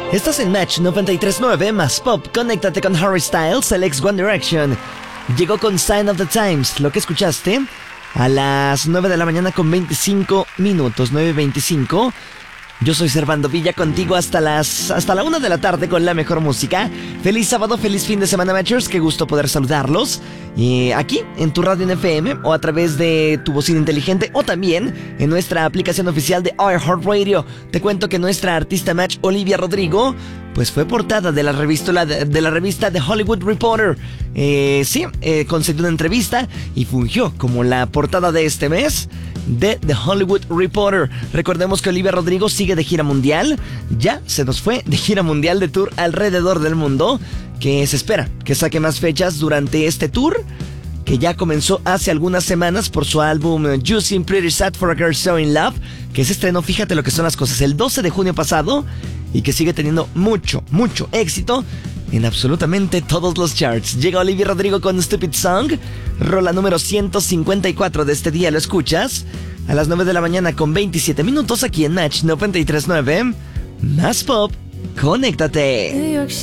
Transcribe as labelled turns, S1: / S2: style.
S1: Estás en Match 93.9 más Pop. Conéctate con Harry Styles, el ex One Direction. Llegó con Sign of the Times. Lo que escuchaste a las 9 de la mañana con 25 minutos. 9:25. Yo soy Servando Villa, contigo hasta la 1 de la tarde con la mejor música. Feliz sábado, feliz fin de semana, Matchers. Qué gusto poder saludarlos. Aquí en tu radio en FM o a través de tu bocina inteligente o también en nuestra aplicación oficial de iHeartRadio. Te cuento que nuestra artista Match, Olivia Rodrigo, pues fue portada de la revista The Hollywood Reporter. Concedió una entrevista y fungió como la portada de este mes de The Hollywood Reporter. Recordemos que Olivia Rodrigo sigue de gira mundial. Ya se nos fue de gira mundial, de tour alrededor del mundo, que se espera que saque más fechas durante este tour, que ya comenzó hace algunas semanas por su álbum You Seem Pretty Sad for a Girl So in Love, que se estrenó, fíjate lo que son las cosas, el 12 de junio pasado, y que sigue teniendo mucho éxito en absolutamente todos los charts. Llega Olivia Rodrigo con Stupid Song, rola número 154 de este día. Lo escuchas a las 9 de la mañana con 27 minutos aquí en Match 93.9. Más Pop, conéctate.